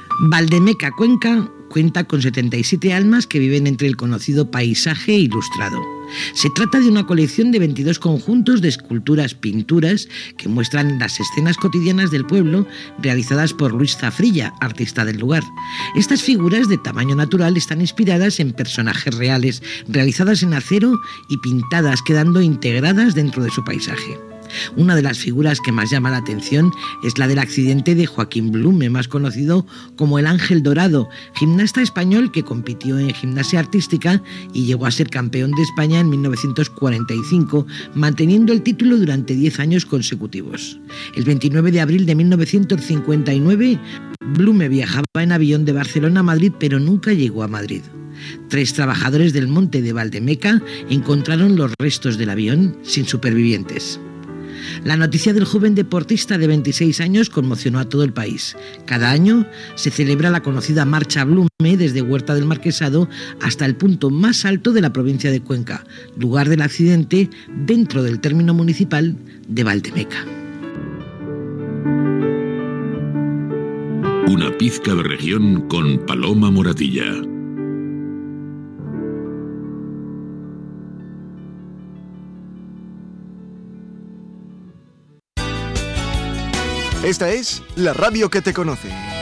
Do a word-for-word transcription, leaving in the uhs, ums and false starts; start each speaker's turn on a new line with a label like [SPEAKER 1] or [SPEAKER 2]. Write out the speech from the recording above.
[SPEAKER 1] Valdemeca, Cuenca, cuenta con setenta y siete almas que viven entre el conocido paisaje ilustrado. Se trata de una colección de veintidós conjuntos de esculturas, pinturas que muestran las escenas cotidianas del pueblo realizadas por Luis Zafrilla, artista del lugar. Estas figuras de tamaño natural están inspiradas en personajes reales, realizadas en acero y pintadas, quedando integradas dentro de su paisaje. Una de las figuras que más llama la atención es la del accidente de Joaquín Blume, más conocido como el Ángel Dorado, gimnasta español que compitió en gimnasia artística y llegó a ser campeón de España en mil novecientos cuarenta y cinco, manteniendo el título durante diez años consecutivos. El veintinueve de abril de mil novecientos cincuenta y nueve, Blume viajaba en avión de Barcelona a Madrid, pero nunca llegó a Madrid. Tres trabajadores del monte de Valdemeca encontraron los restos del avión sin supervivientes. La noticia del joven deportista de veintiséis años conmocionó a todo el país. Cada año se celebra la conocida Marcha Blume desde Huerta del Marquesado hasta el punto más alto de la provincia de Cuenca, lugar del accidente dentro del término municipal de Valdemeca.
[SPEAKER 2] Una pizca de región con Paloma Moratilla.
[SPEAKER 3] Esta es la radio que te conoce.